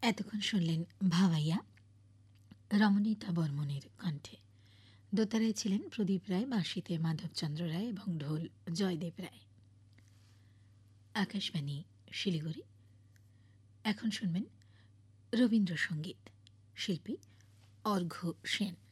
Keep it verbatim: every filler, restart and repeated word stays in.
এতক্ষণ শুনলেন ভাওয়াইয়া রমণীতা বর্মণের কণ্ঠে। দোতারায় ছিলেন প্রদীপ রায়, বাঁশিতে মাধবচন্দ্র রায় এবং ঢোল জয়দেব রায়। আকাশবাণী শিলিগুড়ি। এখন শুনবেন রবীন্দ্রসঙ্গীত, শিল্পী অর্ঘ্য সেন।